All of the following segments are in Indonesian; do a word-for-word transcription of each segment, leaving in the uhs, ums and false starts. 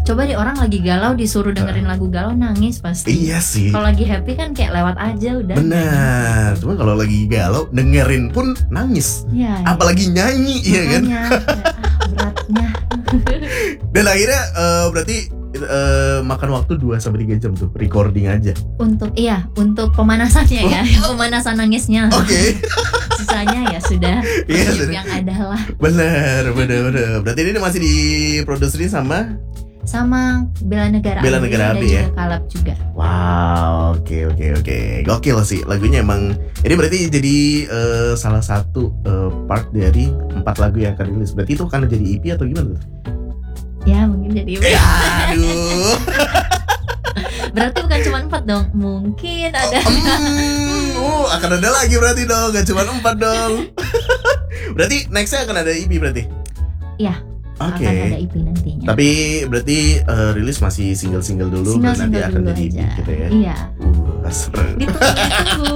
Coba deh orang lagi galau disuruh dengerin lagu galau nangis pasti. Iya sih. Kalau lagi happy kan kayak lewat aja udah. Benar. Cuma kalau lagi galau dengerin pun nangis. Iya. Apalagi nyanyi, iya kan? Makanya, kayak, ah, beratnya. Dan akhirnya uh, berarti uh, makan waktu dua sampai tiga jam tuh recording aja. Untuk iya, untuk pemanasannya ya, pemanasan nangisnya. Oke. Okay. Sisanya ya sudah Iya, yang ada lah. Benar, benar, benar. Berarti ini masih diproduksi sama sama Bela Negara Bela A B Negara A B dan ya? juga Kalab juga. Wow, oke okay, oke okay, oke. Okay. Gokil sih lagunya emang. Ini berarti jadi uh, salah satu uh, part dari empat lagu yang akan rilis. Berarti itu akan jadi E P atau gimana tuh? Ya mungkin jadi E P. Ya, aduh. Berarti bukan cuma empat dong, mungkin ada. Oh, mm, oh, akan ada lagi berarti dong, gak cuma empat dong. Berarti nextnya akan ada E P berarti? Iya. Oke. Okay. Akan ada E P nantinya. Tapi berarti uh, rilis masih single-single dulu, single, dan nanti single akan jadi E P aja. gitu ya. Iya. Uh, seru. Ditunggu.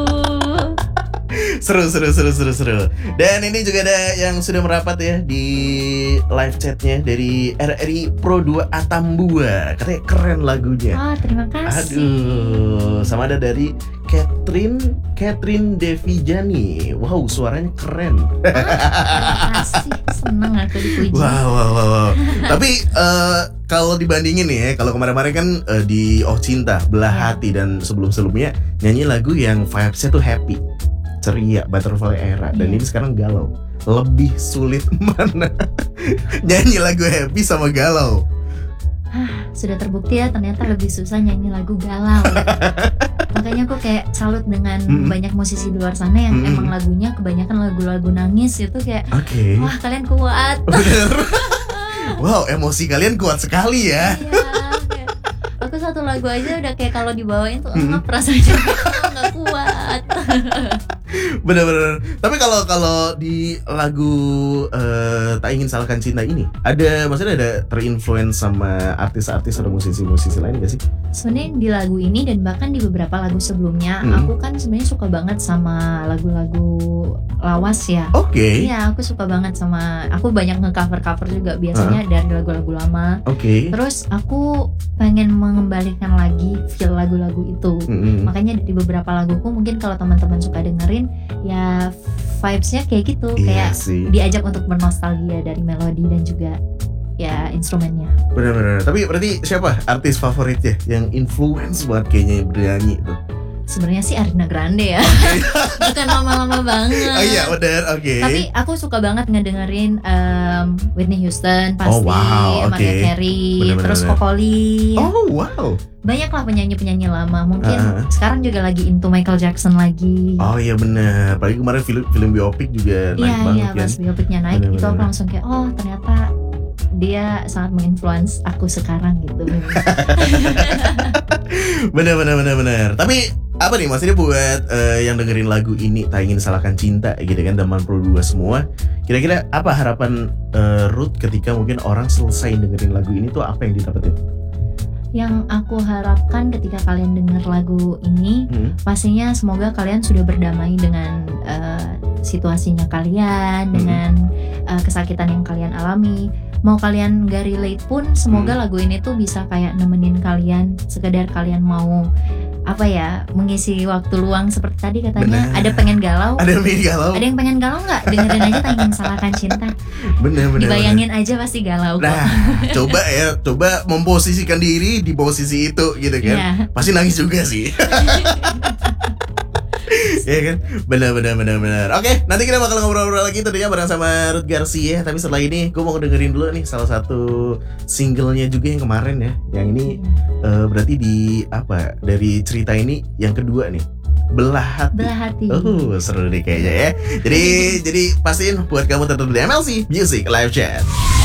seru seru seru seru seru. Dan ini juga ada yang sudah merapat ya di live chatnya dari R R I Pro dua Atambua. Katanya keren lagunya. Ah, terima kasih. Aduh, sama ada dari Catherine Catherine Devijani. Wow, suaranya keren. Terima kasih, seneng aku dipuji. Wow, wow, wow, wow. Tapi uh, kalau dibandingin nih ya, kalau kemarin-kemarin kan uh, di Oh Cinta, Belah Ya. Hati dan sebelum-sebelumnya nyanyi lagu yang vibes-nya tuh happy, ceria, Butterfly Era. Dan Ya. ini sekarang galau. Lebih sulit mana nyanyi lagu happy sama galau? Hah, sudah terbukti ya ternyata lebih susah nyanyi lagu galau. Makanya aku kayak salut dengan Mm-mm. banyak musisi di luar sana yang Mm-mm. emang lagunya kebanyakan lagu-lagu nangis itu kayak Oke. wah kalian kuat. Bener. Wow, emosi kalian kuat sekali ya. Iya, kayak, aku satu lagu aja udah kayak kalau dibawain tuh Mm-mm. enggak perasaannya nggak kuat. Bener-bener. Tapi kalau kalau di lagu uh, Tak Ingin Salahkan Cinta ini ada, maksudnya ada terinfluence sama artis-artis atau musisi-musisi lain gak sih? Sebenarnya di lagu ini dan bahkan di beberapa lagu sebelumnya, Hmm. aku kan sebenarnya suka banget sama lagu-lagu lawas ya. Oke. Iya, aku suka banget sama, aku banyak nge-cover-cover juga biasanya dari lagu-lagu lama. Oke. Terus aku pengen mengembalikan lagi feel lagu-lagu itu. Mm-mm. Makanya di beberapa laguku mungkin kalau teman-teman suka dengerin ya vibes-nya kayak gitu, Iya kayak sih. diajak untuk bernostalgia dari melodi dan juga ya instrumennya. Bener-bener. Tapi berarti siapa artis favoritnya yang influence buat kayaknya bernyanyi tuh? Sebenarnya sih Ariana Grande ya. Bukan lama-lama banget. Oh iya bener, oke. Tapi aku suka banget ngedengerin um, Whitney Houston pasti, Oh, wow, oke. Mariah Carey, Bener-bener. terus Kokoli. Oh wow. Banyak lah penyanyi-penyanyi lama. Mungkin Ah. sekarang juga lagi into Michael Jackson lagi. Oh iya bener. Apalagi kemarin film film biopik juga naik Iya banget iya kan. pas biopiknya naik Bener-bener. itu aku langsung kayak oh ternyata dia sangat menginfluence aku sekarang gitu. Bener bener bener bener. Tapi apa nih maksudnya buat eh, yang dengerin lagu ini Tak Ingin Salahkan Cinta gitu kan, teman Pro dua semua. Kira-kira apa harapan eh, Ruth ketika mungkin orang selesai dengerin lagu ini tuh apa yang didapetin? Yang aku harapkan ketika kalian denger lagu ini, Hmm. pastinya semoga kalian sudah berdamai dengan uh, situasinya kalian, dengan uh, kesakitan yang kalian alami. Mau kalian gak relate pun, semoga Hmm. lagu ini tuh bisa kayak nemenin kalian, sekedar kalian mau apa ya, mengisi waktu luang seperti tadi katanya. Benar. Ada pengen galau, Ada yang pengen galau? ada yang pengen galau nggak? Dengerin aja Tak Ingin Salahkan Cinta. Bener bener. Dibayangin aja pasti galau kok. Nah, coba ya, coba memposisikan diri di posisi itu gitu kan. Iya. Pasti nangis juga sih. Iya kan? Benar benar benar benar. Oke, nanti kita bakal ngobrol-ngobrol lagi tentunya bareng sama Ruth Garcia. Tapi setelah ini gue mau dengerin dulu nih salah satu singlenya juga yang kemarin ya. Yang ini eh, berarti di apa? Dari cerita ini yang kedua nih. Belah Hati. Belah Hati. Oh, seru deh kayaknya ya. Jadi jadi pastiin buat kamu tetap di M L C Music Live Chat.